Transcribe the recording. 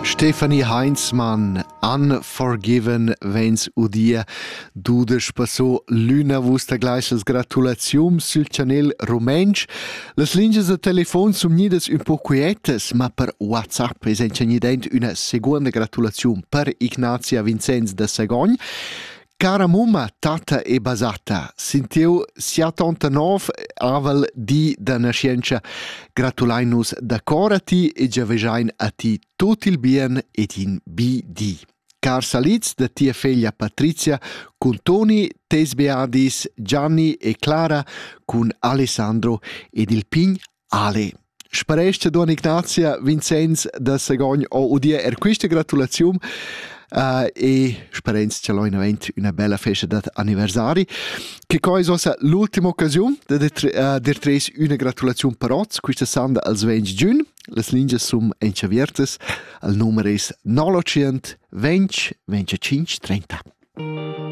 Stefanie Heinzmann, Unforgiven, wenn's udia dudes passò l'una vusta gleiches gratulaziums sul channel rumensch. Las linges de telefon sum nidas un po quietes, ma per WhatsApp es enchagnident una seconda gratulaziun per Ignazia Vincenz de Sagogn. Cara mumma, tata e basata, sintiu 79 avel di da nascenza. Gratulainus da cor a ti e giavejain a ti tot il bien ed in BD. Car saliz da tia figlia Patrizia, con Toni, tes beadis, Gianni e Clara, con Alessandro ed il pign Ale. Sparesta don Ignazia Vincenz da Sagogn o udia questa gratulazione. E sperenz ce l'ho in avent una bella festa d'anniversari. Che cosa è l'ultima occasione dir tres una gratulazione per oz, questa sanda al 20 giugno. Les linges sum enchaviertes, il numero è 920 25 30.